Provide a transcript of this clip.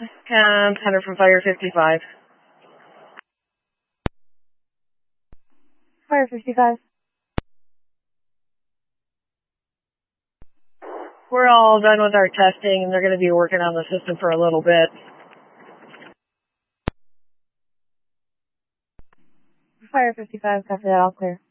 Hunter from Fire 55. Fire 55. We're all done with our testing, and they're going to be working on the system for a little bit. Fire 55, copy that, all clear.